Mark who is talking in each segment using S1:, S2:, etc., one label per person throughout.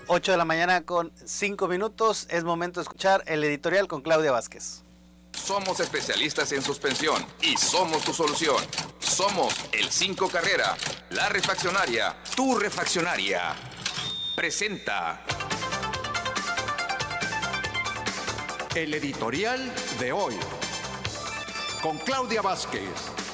S1: 8 de la mañana con 5 minutos. Es momento de escuchar el editorial con Claudia Vázquez.
S2: Somos especialistas en suspensión y somos tu solución. Somos el 5 Carrera, la refaccionaria, tu refaccionaria. Presenta
S3: el editorial de hoy con Claudia Vázquez.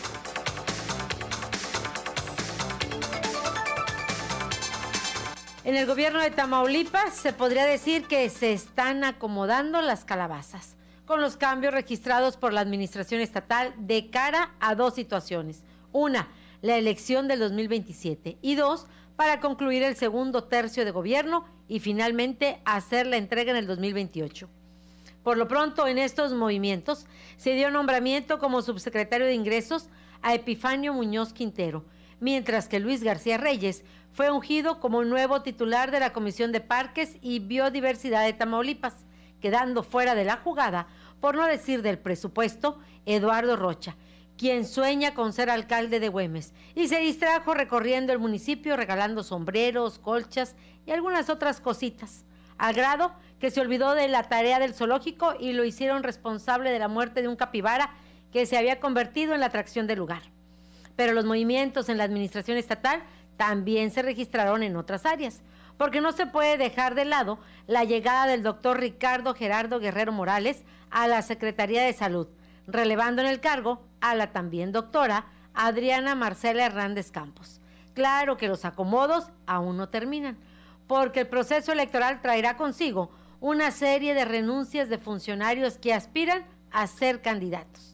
S4: En el gobierno de Tamaulipas se podría decir que se están acomodando las calabazas, con los cambios registrados por la administración estatal de cara a dos situaciones. Una, la elección del 2027 y dos, para concluir el segundo tercio de gobierno y finalmente hacer la entrega en el 2028. Por lo pronto, en estos movimientos se dio nombramiento como subsecretario de Ingresos a Epifanio Muñoz Quintero, mientras que Luis García Reyes fue ungido como nuevo titular de la Comisión de Parques y Biodiversidad de Tamaulipas, quedando fuera de la jugada, por no decir del presupuesto, Eduardo Rocha, quien sueña con ser alcalde de Güemes y se distrajo recorriendo el municipio regalando sombreros, colchas y algunas otras cositas, al grado que se olvidó de la tarea del zoológico y lo hicieron responsable de la muerte de un capibara que se había convertido en la atracción del lugar. Pero los movimientos en la administración estatal también se registraron en otras áreas, porque no se puede dejar de lado la llegada del doctor Ricardo Gerardo Guerrero Morales a la Secretaría de Salud, relevando en el cargo a la también doctora Adriana Marcela Hernández Campos. Claro que los acomodos aún no terminan, porque el proceso electoral traerá consigo una serie de renuncias de funcionarios que aspiran a ser candidatos.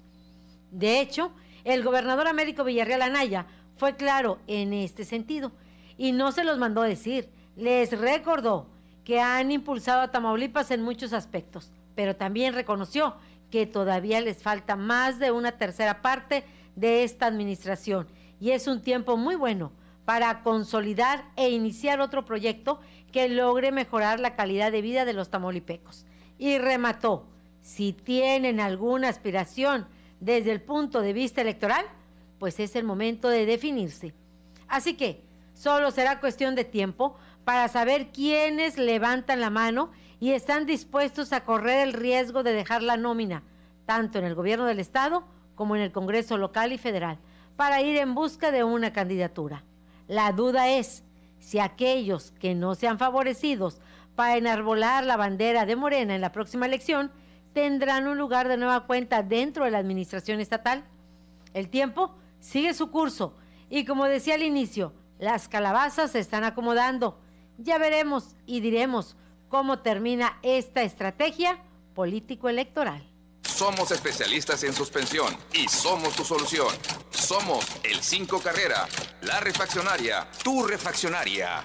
S4: De hecho, el gobernador Américo Villarreal Anaya fue claro en este sentido y no se los mandó decir, les recordó que han impulsado a Tamaulipas en muchos aspectos, pero también reconoció que todavía les falta más de una tercera parte de esta administración y es un tiempo muy bueno para consolidar e iniciar otro proyecto que logre mejorar la calidad de vida de los tamaulipecos. Y remató, si tienen alguna aspiración desde el punto de vista electoral, pues es el momento de definirse. Así que solo será cuestión de tiempo para saber quiénes levantan la mano y están dispuestos a correr el riesgo de dejar la nómina, tanto en el gobierno del estado como en el Congreso local y federal, para ir en busca de una candidatura. La duda es si aquellos que no sean favorecidos para enarbolar la bandera de Morena en la próxima elección tendrán un lugar de nueva cuenta dentro de la administración estatal. El tiempo sigue su curso y, como decía al inicio, las calabazas se están acomodando. Ya veremos y diremos cómo termina esta estrategia político-electoral.
S2: Somos especialistas en suspensión y somos tu solución. Somos el 5 Carrera, la refaccionaria, tu refaccionaria.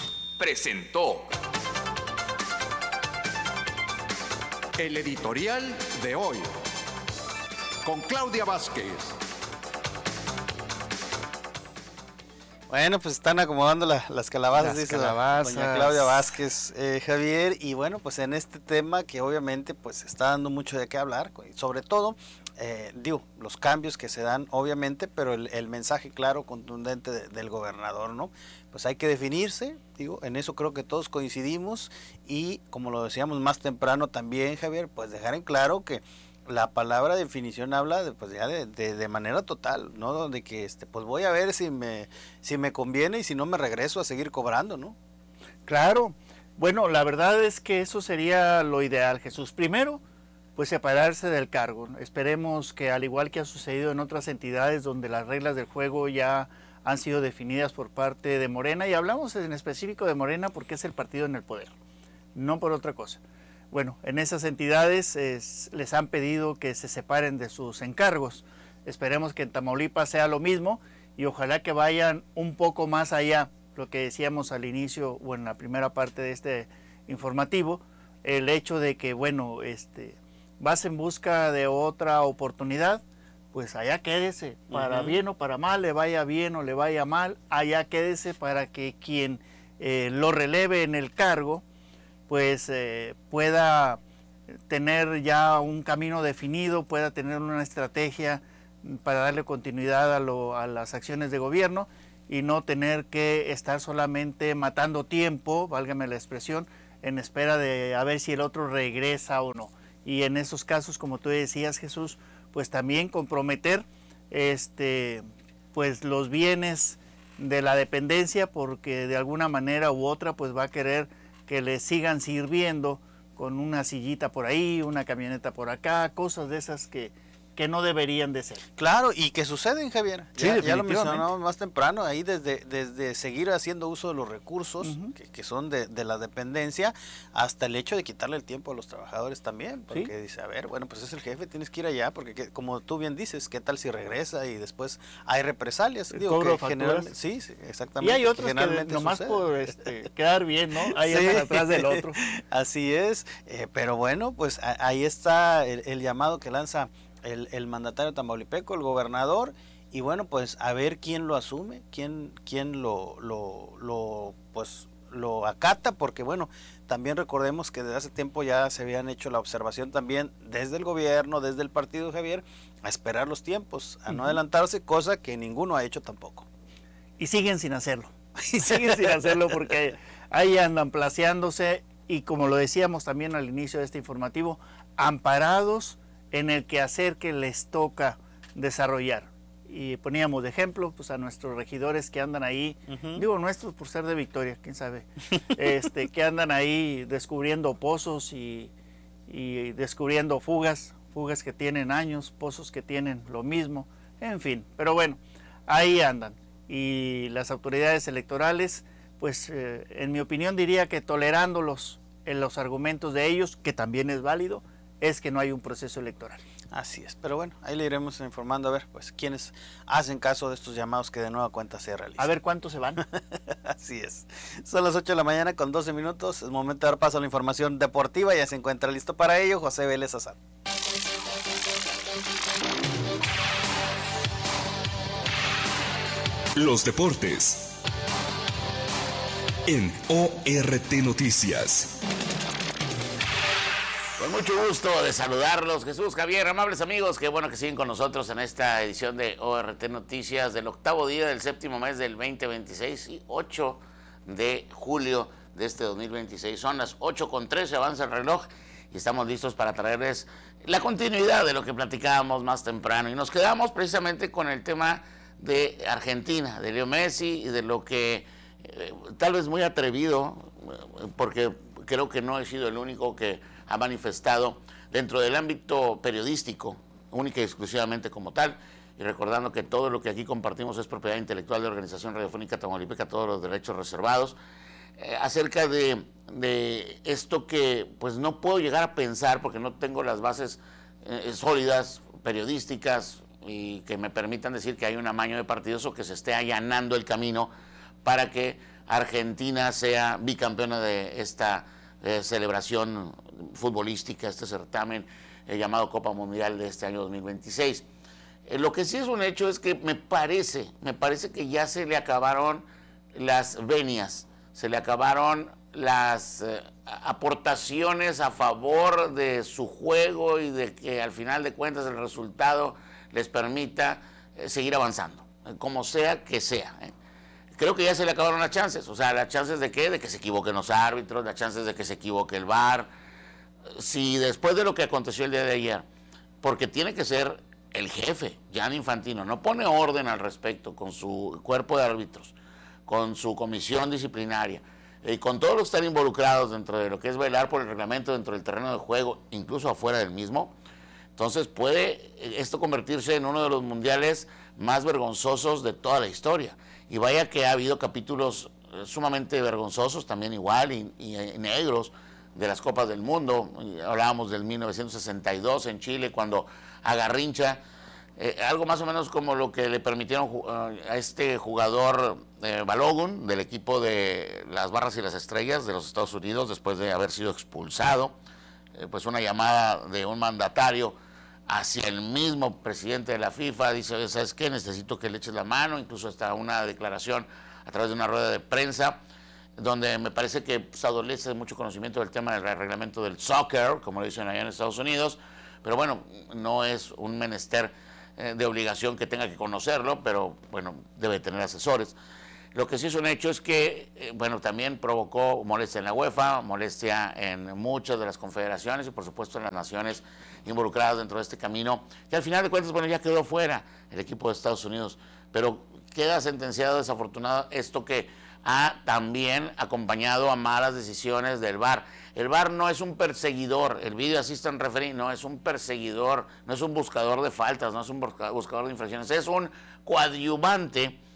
S2: Presentó
S3: El editorial de hoy con Claudia Vázquez.
S1: Bueno, pues están acomodando las calabazas, dice doña Claudia Vázquez, Javier, y bueno, pues en este tema que obviamente pues está dando mucho de qué hablar, sobre todo, los cambios que se dan obviamente, pero el mensaje claro, contundente del gobernador, ¿no? Pues hay que definirse, en eso creo que todos coincidimos y como lo decíamos más temprano también, Javier, pues dejar en claro que la palabra definición habla de manera total, ¿no? De que pues voy a ver si me conviene y si no me regreso a seguir cobrando, ¿no?
S5: Claro, bueno, la verdad es que eso sería lo ideal, Jesús. Primero, pues separarse del cargo. Esperemos que, al igual que ha sucedido en otras entidades donde las reglas del juego ya han sido definidas por parte de Morena, y hablamos en específico de Morena porque es el partido en el poder, no por otra cosa. Bueno, en esas entidades les han pedido que se separen de sus encargos. Esperemos que en Tamaulipas sea lo mismo y ojalá que vayan un poco más allá, lo que decíamos al inicio o en la primera parte de este informativo, el hecho de que, bueno, vas en busca de otra oportunidad, pues allá quédese, para bien o para mal, le vaya bien o le vaya mal, allá quédese para que quien lo releve en el cargo, pues pueda tener ya un camino definido, pueda tener una estrategia para darle continuidad a las acciones de gobierno y no tener que estar solamente matando tiempo, válgame la expresión, en espera de a ver si el otro regresa o no. Y en esos casos, como tú decías, Jesús, pues también comprometer pues los bienes de la dependencia, porque de alguna manera u otra pues va a querer que le sigan sirviendo con una sillita por ahí, una camioneta por acá, cosas de esas que no deberían de ser.
S1: Claro, y que suceden, Javier.
S5: Sí,
S1: ya lo mencionamos más temprano, ahí desde seguir haciendo uso de los recursos que son de la dependencia, hasta el hecho de quitarle el tiempo a los trabajadores también, porque dice, a ver, bueno, pues es el jefe, tienes que ir allá, porque como tú bien dices, ¿qué tal si regresa y después hay represalias?
S5: Digo, que generalmente,
S1: sí, exactamente.
S5: Y hay otros que nomás por quedar bien, ¿no? Ahí andan atrás del otro.
S1: Así es, pero bueno, pues ahí está el llamado que lanza el mandatario tamaulipeco, el gobernador, y bueno, pues a ver quién lo asume, quién lo acata, porque bueno, también recordemos que desde hace tiempo ya se habían hecho la observación también desde el gobierno, desde el partido, Javier, a esperar los tiempos, a no adelantarse, cosa que ninguno ha hecho tampoco.
S5: Y siguen sin hacerlo, porque ahí andan placeándose, y como lo decíamos también al inicio de este informativo, amparados en el quehacer que les toca desarrollar. Y poníamos de ejemplo pues a nuestros regidores que andan ahí, digo nuestros por ser de Victoria, quién sabe, que andan ahí descubriendo pozos y descubriendo fugas que tienen años, pozos que tienen lo mismo, en fin, pero bueno, ahí andan. Y las autoridades electorales, pues en mi opinión diría que tolerándolos en los argumentos de ellos, que también es válido, es que no hay un proceso electoral.
S1: Así es, pero bueno, ahí le iremos informando a ver, pues, quiénes hacen caso de estos llamados que de nueva cuenta se realizan.
S5: A ver cuántos se van.
S1: Así es. Son las 8 de la mañana con 12 minutos, es momento de dar paso a la información deportiva, ya se encuentra listo para ello José Vélez Azar.
S2: Los deportes en ORT Noticias.
S6: Con mucho gusto de saludarlos, Jesús, Javier, amables amigos, qué bueno que siguen con nosotros en esta edición de ORT Noticias del octavo día del séptimo mes del 2026 y 8 de julio de este 2026. Son las 8:13, avanza el reloj y estamos listos para traerles la continuidad de lo que platicábamos más temprano. Y nos quedamos precisamente con el tema de Argentina, de Leo Messi y de lo que tal vez muy atrevido, porque creo que no he sido el único que ha manifestado dentro del ámbito periodístico, única y exclusivamente como tal, y recordando que todo lo que aquí compartimos es propiedad intelectual de Organización Radiofónica Tamaulipeca, todos los derechos reservados, acerca de esto que pues no puedo llegar a pensar porque no tengo las bases sólidas, periodísticas, y que me permitan decir que hay un amaño de partidos o que se esté allanando el camino para que Argentina sea bicampeona de esta celebración futbolística, este certamen llamado Copa Mundial de este año 2026. Lo que sí es un hecho es que me parece que ya se le acabaron las venias, se le acabaron las aportaciones a favor de su juego y de que al final de cuentas el resultado les permita seguir avanzando, como sea que sea. Creo que ya se le acabaron las chances, o sea, las chances de ¿qué? De que se equivoquen los árbitros, las chances de que se equivoque el VAR. Si después de lo que aconteció el día de ayer, porque tiene que ser el jefe, Gianni Infantino, no pone orden al respecto con su cuerpo de árbitros, con su comisión disciplinaria, y con todos los que están involucrados dentro de lo que es velar por el reglamento dentro del terreno de juego, incluso afuera del mismo, entonces puede esto convertirse en uno de los mundiales más vergonzosos de toda la historia. Y vaya que ha habido capítulos sumamente vergonzosos también igual y negros de las Copas del Mundo. Hablábamos del 1962 en Chile cuando a Garrincha, algo más o menos como lo que le permitieron a este jugador Balogun del equipo de las Barras y las Estrellas de los Estados Unidos después de haber sido expulsado, pues una llamada de un mandatario hacia el mismo presidente de la FIFA, dice, oye, ¿sabes qué? Necesito que le eches la mano, incluso hasta una declaración a través de una rueda de prensa, donde me parece que pues, adolece mucho conocimiento del tema del reglamento del soccer, como lo dicen allá en Estados Unidos, pero bueno, no es un menester de obligación que tenga que conocerlo, pero bueno, debe tener asesores. Lo que sí es un hecho es que, bueno, también provocó molestia en la UEFA, molestia en muchas de las confederaciones y por supuesto en las naciones involucradas dentro de este camino, que al final de cuentas, bueno, ya quedó fuera el equipo de Estados Unidos, pero queda sentenciado desafortunado esto que ha también acompañado a malas decisiones del VAR. El VAR no es un perseguidor, el Video Assistant Referee no es un perseguidor, no es un buscador de faltas, no es un buscador de infracciones, es un coadyuvante